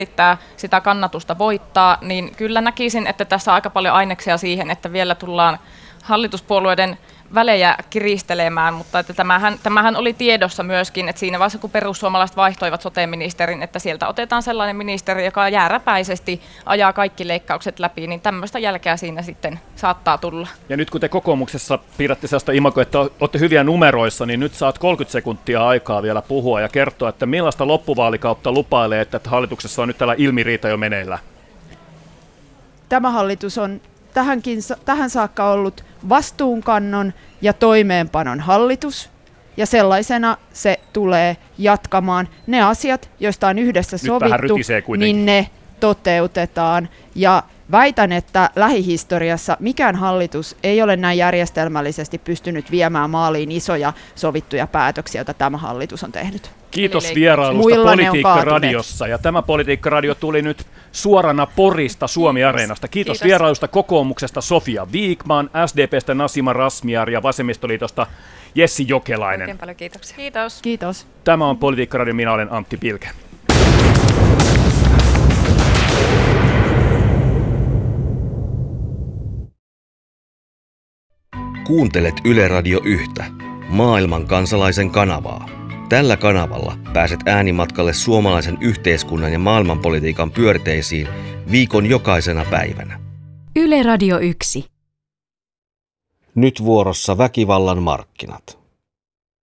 yrittää sitä kannatusta voittaa, niin kyllä näkisin, että tässä on aika paljon aineksia siihen, että vielä tullaan hallituspuolueiden välejä kiristelemään, mutta että tämähän oli tiedossa myöskin, että siinä vaiheessa kun perussuomalaiset vaihtoivat sote-ministerin, että sieltä otetaan sellainen ministeri, joka jääräpäisesti ajaa kaikki leikkaukset läpi, niin tämmöistä jälkeä siinä sitten saattaa tulla. Ja nyt kun te kokoomuksessa piirrätte sellaista imagoa, että olette hyviä numeroissa, niin nyt saat 30 sekuntia aikaa vielä puhua ja kertoa, että millaista loppuvaalikautta lupailee, että hallituksessa on nyt tällä ilmiriita jo meneillään. Tämä hallitus on tähän saakka ollut vastuunkannon ja toimeenpanon hallitus, ja sellaisena se tulee jatkamaan. Ne asiat, joista on yhdessä sovittu, niin ne toteutetaan. Ja väitän, että lähihistoriassa mikään hallitus ei ole näin järjestelmällisesti pystynyt viemään maaliin isoja sovittuja päätöksiä, joita tämä hallitus on tehnyt. Kiitos vierailusta Politiikka-radiossa. Ja tämä Politiikka-radio tuli nyt suorana Porista Suomi-areenasta. Kiitos vierailusta kokoomuksesta Sofia Vikman, SDP:stä Nasima Razmyar ja Vasemmistoliitosta Jessi Jokelainen. Oikein paljon kiitoksia. Kiitos. Tämä on Politiikka-radio, minä olen Antti Pilke. Kuuntelet Yle Radio 1, maailman kansalaisen kanavaa. Tällä kanavalla pääset äänimatkalle suomalaisen yhteiskunnan ja maailmanpolitiikan pyörteisiin viikon jokaisena päivänä. Yle Radio 1. Nyt vuorossa väkivallan markkinat.